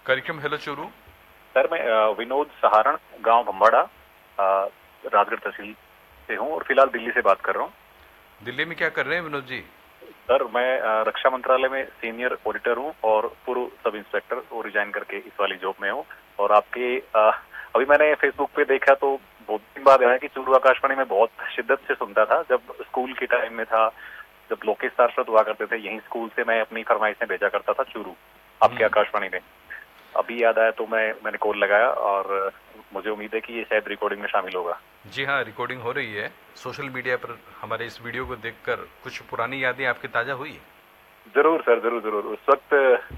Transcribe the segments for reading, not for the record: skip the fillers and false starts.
कार्यक्रम hello Churu. Sir मैं विनोद सहारण, गांव भंबाड़ा, राजगढ़ तहसील से हूं और फिलहाल दिल्ली से बात कर रहा हूं। दिल्ली में क्या कर रहे हैं विनोद जी? सर मैं रक्षा मंत्रालय में सीनियर ऑडिटर हूं और पूर्व सब इंस्पेक्टर वो रिजाइन करके इस वाली जॉब में हूं। और आपके अभी मैंने फेसबुक पे देखा तो बहुत दिन बाद आया कि चूरू आकाशवाणी में बहुत शिद्दत से सुनता था जब स्कूल के टाइम में था। जब लोकेश सारस्वत हुआ करते थे यहीं स्कूल से मैं अपनी फरमाइशें भेजा करता था चूरू आपके आकाशवाणी में। अभी याद आया तो मैंने कॉल लगाया और मुझे उम्मीद है कि ये शायद रिकॉर्डिंग में शामिल होगा। जी हाँ, रिकॉर्डिंग हो रही है। सोशल मीडिया पर हमारे इस वीडियो को देखकर कुछ पुरानी यादें आपकी ताजा हुई? जरूर सर, जरूर जरूर। उस वक्त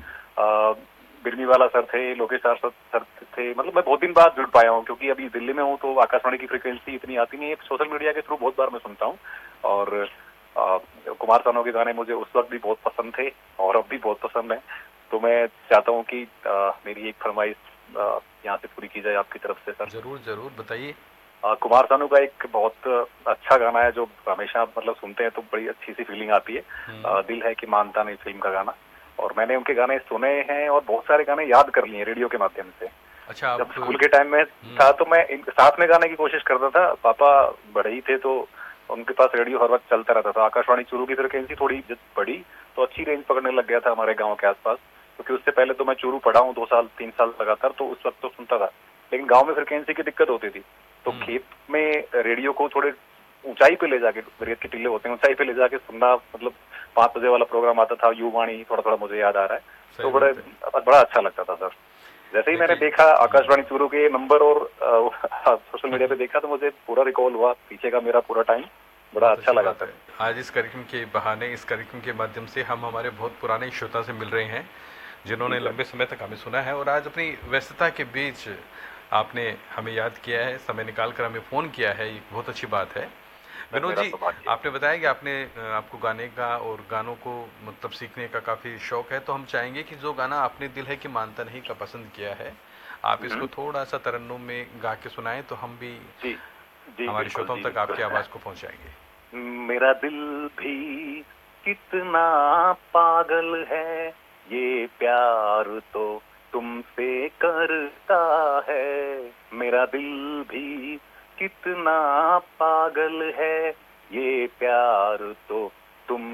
बिरनीवाला सर थे, लोकेश सारस्वत सर थे। मतलब मैं बहुत दिन बाद जुड़ पाया हूँ क्योंकि अभी दिल्ली में हूँ तो आकाशवाणी की फ्रिक्वेंसी इतनी आती नहीं है। सोशल मीडिया के थ्रू बहुत बार मैं सुनता हूँ। और कुमार सानू के गाने मुझे उस वक्त भी बहुत पसंद थे और अब भी बहुत पसंद है। तो मैं चाहता हूँ कि मेरी एक फरमाइश यहाँ से पूरी की जाए आपकी तरफ से सर। जरूर जरूर बताइए। कुमार सानू का एक बहुत अच्छा गाना है जो हमेशा मतलब सुनते हैं तो बड़ी अच्छी सी फीलिंग आती है। दिल है कि मानता नहीं फिल्म का गाना। और मैंने उनके गाने सुने हैं और बहुत सारे गाने याद कर लिए रेडियो के माध्यम से। अच्छा, जब आप स्कूल के टाइम में था तो मैं साथ में गाने की कोशिश करता था। पापा बड़े ही थे तो उनके पास रेडियो हर वक्त चलता रहता था। आकाशवाणी चूरू की फ्रिक्वेंसी थोड़ी जब बढ़ी तो अच्छी रेंज पकड़ने लग गया था हमारे गाँव के आसपास। क्योंकि उससे पहले तो मैं चूरू पढ़ा हूँ 2 साल 3 साल लगातार, तो उस वक्त तो सुनता था। लेकिन गाँव में फ्रिक्वेंसी की दिक्कत होती थी तो खेत में रेडियो को थोड़े ऊंचाई पे ले जाके, रेत के टीले होते हैं ऊंचाई पे ले जाके सुनना, मतलब 5 बजे वाला प्रोग्राम आता था युवाणी, थोड़ा थोड़ा मुझे याद आ रहा है। तो सही बात है। बड़ा अच्छा लगता था सर। जैसे ही मैंने देखिए, देखा आकाशवाणी चूरू के नंबर और सोशल मीडिया पे देखा तो मुझे पूरा रिकॉल हुआ पीछे का मेरा पूरा टाइम। बड़ा बहुत अच्छा अच्छी लगा बात सर। है। आज इस कार्यक्रम के बहाने, इस कार्यक्रम के माध्यम से हम हमारे बहुत पुराने श्रोता से मिल रहे हैं जी जिन्होंने सर। लंबे समय तक हमें सुना है, और आज अपनी व्यस्तता के बीच आपने हमें याद किया है, समय निकाल कर हमें फ़ोन किया है, ये बहुत अच्छी बात है। सर विनोद मेरा जी, सौभाग्य है। आपने बताया कि आपको गाने का और गानों को मतलब सीखने का काफ़ी शौक है, तो हम चाहेंगे कि जो गाना आपने दिल है कि मानता नहीं का पसंद किया है, आप इसको थोड़ा सा तरन्नुम में गा के सुनाएं तो हम भी जी जी हमारे बिल्कुल, श्रोताओं जी तक आपकी बिल्कुल। आवाज़ को पहुंचाएंगे। मेरा दिल भी कितना पागल है, ये प्यार तो तुमसे करता है। मेरा दिल भी कितना पागल है, ये प्यार तो तुम